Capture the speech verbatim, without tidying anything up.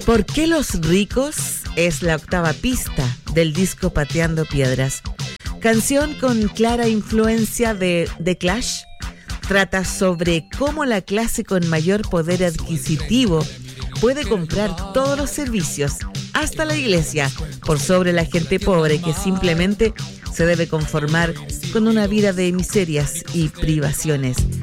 ¿Por qué los ricos? Es la octava pista del disco Pateando Piedras. Canción con clara influencia de The Clash. Trata sobre cómo la clase con mayor poder adquisitivo puede comprar todos los servicios, hasta la iglesia, por sobre la gente pobre que simplemente se debe conformar con una vida de miserias y privaciones.